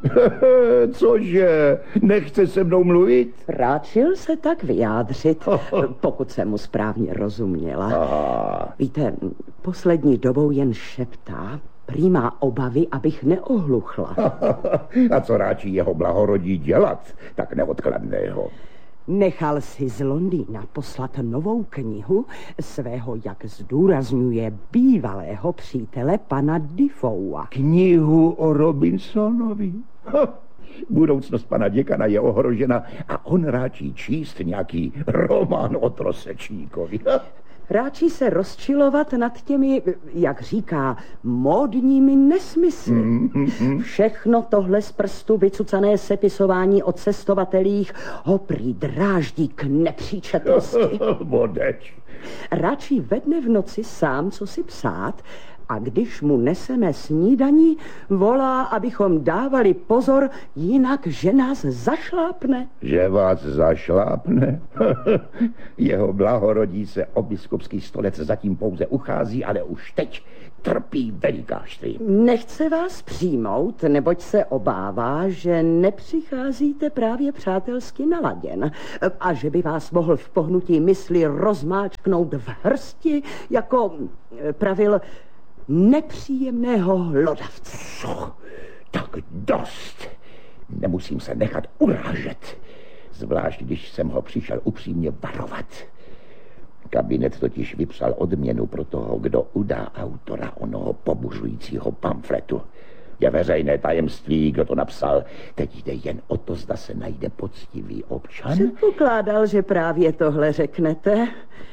Cože? Nechce se mnou mluvit? Ráčil se tak vyjádřit, pokud jsem mu správně rozuměla. Víte, poslední dobou jen šeptá, prý má obavy, abych neohluchla. A co ráčí jeho blahorodí dělat, tak neodkladného? Nechal si z Londýna poslat novou knihu svého, jak zdůrazňuje, bývalého přítele pana Defoea. Knihu o Robinsonovi? Budoucnost pana děkana je ohrožena a on ráčí číst nějaký román o trosečníkovi. Ráčí se rozčilovat nad těmi, jak říká, módními nesmysly. Všechno tohle z prstu vycucané sepisování o cestovatelích ho prý dráždí k nepříčetnosti. Bodeč. Ráčí ve dne v noci sám, co si psát, a když mu neseme snídaní, volá, abychom dávali pozor, jinak že nás zašlápne. Že vás zašlápne? Jeho blahorodí se o biskupský stolec zatím pouze uchází, ale už teď trpí velikářství. Nechce vás přijmout, neboť se obává, že nepřicházíte právě přátelsky naladěn a že by vás mohl v pohnutí mysli rozmáčknout v hrsti, jako pravil nepříjemného hlodavce. Co? Tak dost. Nemusím se nechat urážet. Zvlášť, když jsem ho přišel upřímně varovat. Kabinet totiž vypsal odměnu pro toho, kdo udá autora onoho pobuřujícího pamfletu. Je veřejné tajemství, kdo to napsal. Teď jde jen o to, zda se najde poctivý občan. Předpokládal, že právě tohle řeknete.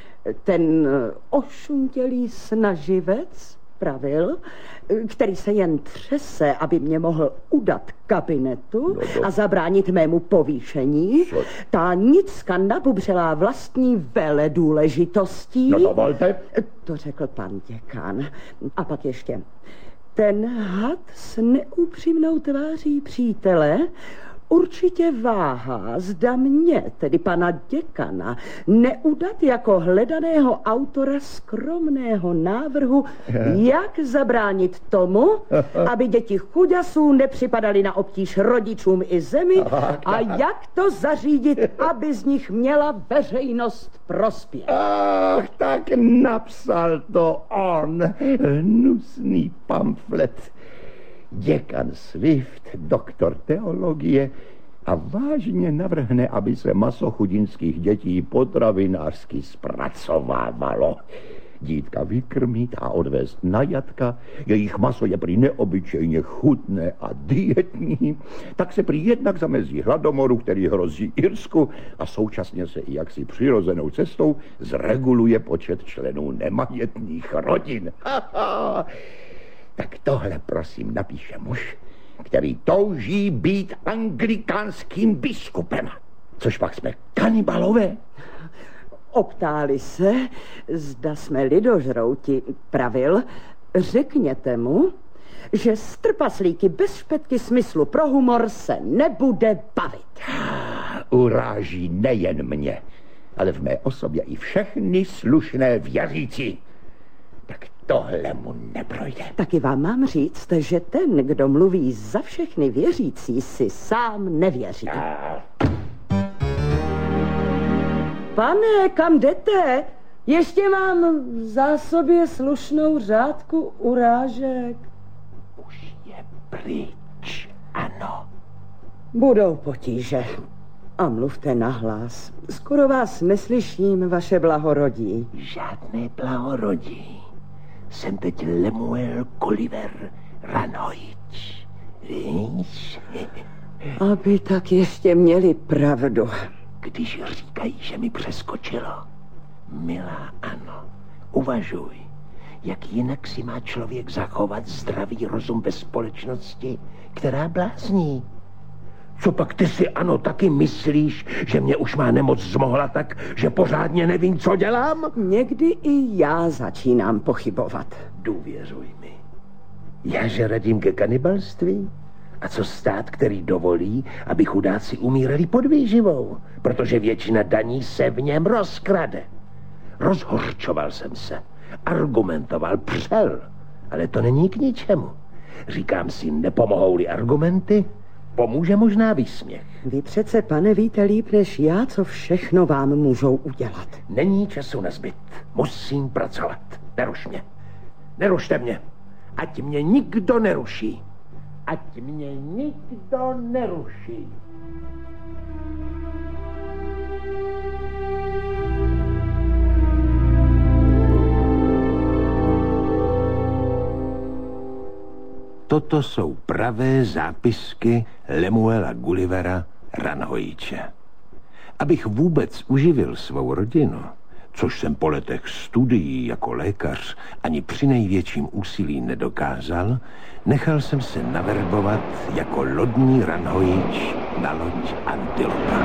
Ten ošuntělý snaživec, pravil, který se jen třese, aby mě mohl udat kabinetu a zabránit mému povýšení. Ta nicka nabubřelá vlastní veledůležitostí. No dovolte. To řekl pan děkan. A pak ještě. Ten had s neupřímnou tváří přítele určitě váhá, zda mě, tedy pana děkana, neudat jako hledaného autora skromného návrhu, jak zabránit tomu, aby děti chuďasů nepřipadaly na obtíž rodičům i zemi a jak to zařídit, aby z nich měla veřejnost prospěch. Ach, tak napsal to on, hnusný pamflet. Děkan Swift, doktor teologie, a vážně navrhne, aby se maso chudinských dětí potravinářsky zpracovávalo. Dítka vykrmit a odvést na jatka, jejich maso je prý neobyčejně chutné a dietní, tak se prý jednak zamezí hladomoru, který hrozí Irsku, a současně se i jaksi přirozenou cestou zreguluje počet členů nemajetných rodin. Tak tohle, prosím, napíše muž, který touží být anglikánským biskupem. Což pak jsme kanibalové. Optáli se, zda jsme lidožrouti, pravil, řekněte mu, že s trpaslíky bez špetky smyslu pro humor se nebude bavit. Uráží nejen mě, ale v mé osobě i všechny slušné věřící. Tak tohle mu neprojde. Taky vám mám říct, že ten, kdo mluví za všechny věřící, si sám nevěří. Pane, kam jdete? Ještě mám v zásobě slušnou řádku urážek. Už je pryč, ano. Budou potíže. A mluvte nahlas. Skoro vás neslyším, vaše blahorodí. Žádné blahorodí. Jsem teď Lemuel Gulliver Ranojč. Víš? Aby tak ještě měli pravdu. Když říkají, že mi přeskočilo. Milá, ano, uvažuj. Jak jinak si má člověk zachovat zdravý rozum ve společnosti, která blázní? Co pak ty si, ano, taky myslíš, že mě už má nemoc zmohla tak, že pořádně nevím, co dělám? Někdy i já začínám pochybovat. Důvěřuj mi. Já že radím ke kanibalství? A co stát, který dovolí, aby chudáci umírali pod výživou, protože většina daní se v něm rozkrade. Rozhořčoval jsem se, argumentoval, přel, ale to není k ničemu. Říkám si, nepomohou-li argumenty, Pomůže možná výsměch. Vy přece, pane, víte líp než já, co všechno vám můžou udělat. Není času na zbyt. Musím pracovat. Neruš mě. Nerušte mě. Ať mě nikdo neruší. Ať mě nikdo neruší. Toto jsou pravé zápisky Lemuela Gullivera Ranhojiče. Abych vůbec uživil svou rodinu, což jsem po letech studií jako lékař ani při největším úsilí nedokázal, nechal jsem se naverbovat jako lodní ranhojič na loď Antilopa.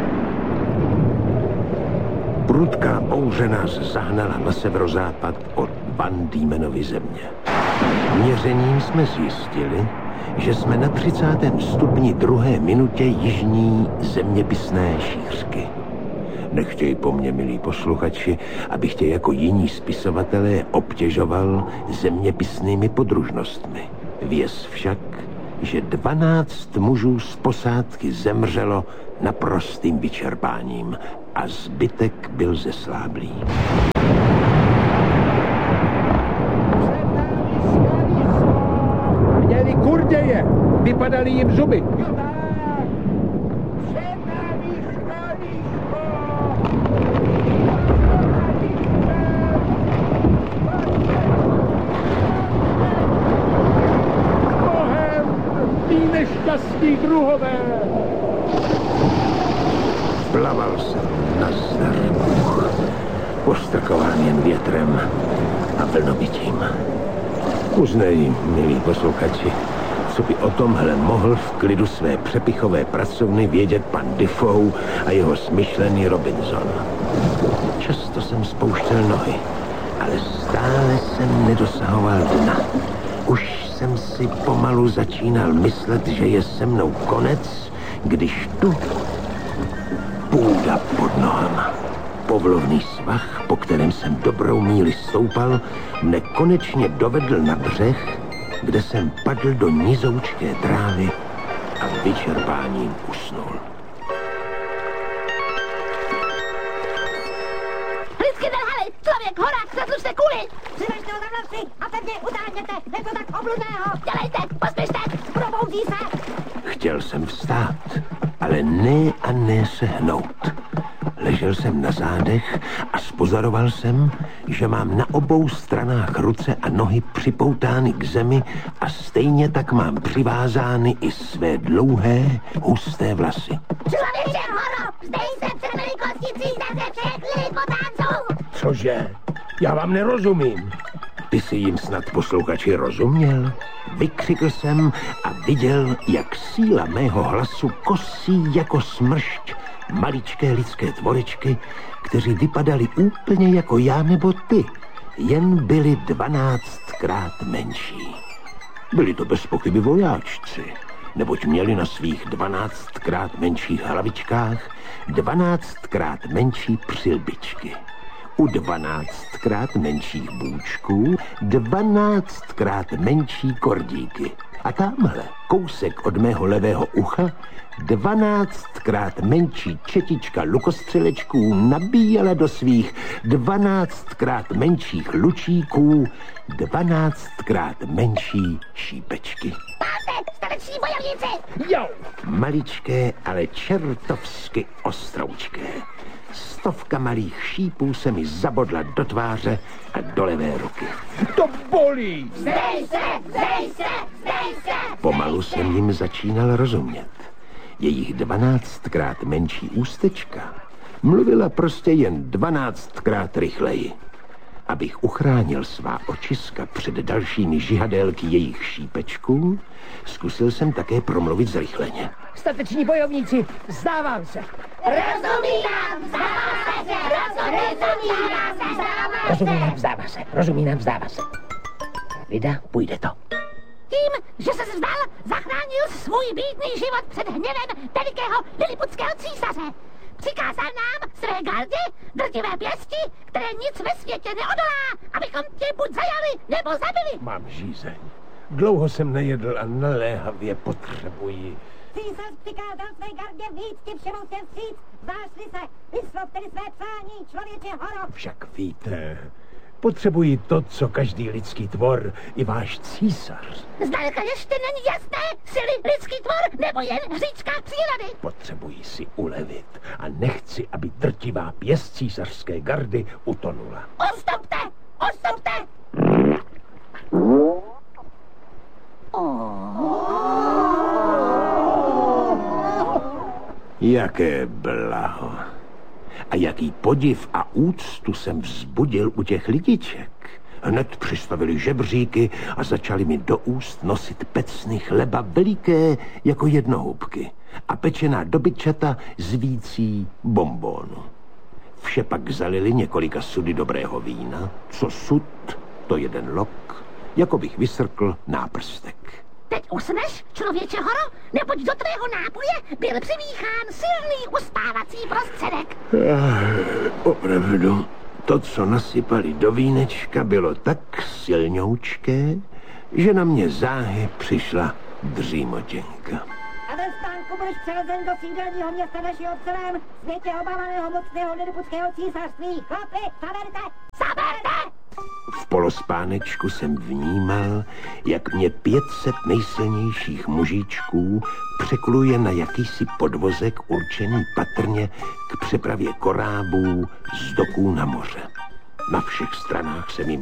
Prudká bouře nás zahnala na severozápad od Van Diemenovy země. Měřením jsme zjistili, že jsme na 30. stupni 2. minutě jižní zeměpisné šířky. Nechtěj po mně, milí posluchači, abych tě jako jiní spisovatelé obtěžoval zeměpisnými podružnostmi. Věz však, že 12 mužů z posádky zemřelo naprostým vyčerpáním a zbytek byl zesláblý. Měli kurděje, vypadaly jim zuby. Nešťastní druhové. Plaval jsem nazdar Bůh, postrkován jen větrem a vlnobytím. Uznej, milí posluchači, co by o tomhle mohl v klidu své přepichové pracovny vědět pan Defoe a jeho smyšlený Robinson. Často jsem spouštěl nohy, ale stále jsem nedosahoval dna. Už jsem si pomalu začínal myslet, že je se mnou konec, když tu půda pod nohama. Povlovný svah, po kterém jsem dobrou míli stoupal, mne konečně dovedl na břeh, kde jsem padl do nizoučké trávy a vyčerpáním usnul. Lidsky nelhali! Člověk, horák, zaslužte kůli! Přiveďte ho za vlasy a pevně utáhněte! Něco tak obludného! Dělejte! Pospěšte! Proboudí se! Chtěl jsem vstát, ale ne a ne se hnout. Ležel jsem na zádech a spozoroval jsem, že mám na obou stranách ruce a nohy připoutány k zemi a stejně tak mám přivázány i své dlouhé, husté vlasy. Člověče, horo! Vzdej se před velikostí zase všechny po tancu! Cože? Já vám nerozumím. Ty jsi jim snad, posluchači, rozuměl? Vykřikl jsem a viděl, jak síla mého hlasu kosí jako smršť maličké lidské tvoričky, kteří vypadali úplně jako já nebo ty, jen byli 12krát menší. Byli to bez pochyby vojáčci, neboť měli na svých 12krát menších hlavičkách 12krát menší přilbičky. U 12krát menších bůčků 12krát menší kordíky. A tamhle, kousek od mého levého ucha, 12krát menší četička lukostřelečků nabíjela do svých 12krát menších lučíků 12krát menší šípečky. Máte, stateční bojovníci! Jo! Maličké, ale čertovsky ostroučké. 100 malých šípů se mi zabodla do tváře a do levé ruky. To bolí! Zdej se! Zdej se! Zdej se! Pomalu jsem jim začínal rozumět. Jejich 12krát menší ústečka mluvila prostě jen 12krát rychleji. Abych uchránil svá očiska před dalšími žihadélky jejich šípečků, zkusil jsem také promluvit zrychleně. Stateční bojovníci, vzdávám se! Rozumím, vzdává se! Rozumím, vzdává se. Vida, půjde to. Tím, že se vzdal, zachránil svůj bídný život před hněvem velikého liliputského císaře. Přikázal nám své gardě drtivé pěsti, které nic ve světě neodolá, abychom tě buď zajali, nebo zabili. Mám žízeň. Dlouho jsem nejedl a naléhavě potřebuji. Císař přikázal své gardě víc ti všemohoucně vstříc. Zášli se, vyslov tedy své přání, člověče horo. Však víte, potřebuji to, co každý lidský tvor, i váš císař. Zdaleka ještě není jasné, síly lidský tvor nebo jen hříčka přírody. Potřebuji si ulevit a nechci, aby drtivá pěst císařské gardy utonula. Odstupte, odstupte. Jaké blaho. A jaký podiv a úctu jsem vzbudil u těch lidiček. Hned přistavili žebříky a začali mi do úst nosit pecny chleba veliké jako jednohubky a pečená dobytčata z vící bonbónu. Vše pak zalili několika sudy dobrého vína, co sud, to jeden lok, jako bych vysrkl náprstek. Teď usneš, člověče horo, neboť do tvého nápoje byl přimíchán silný uspávací prostředek. Opravdu, to, co nasypali do vínečka, bylo tak silňoučké, že na mě záhy přišla dřímotěnka. A ve stánku budeš převezen do sídelního města našeho celém světě obávaného mocného liliputského císařství. Chlapi, zaberte! Zaberte! V polospánečku jsem vnímal, jak mě 500 nejsilnějších mužičků překluje na jakýsi podvozek určený patrně k přepravě korábů z doků na moře. Na všech stranách se mi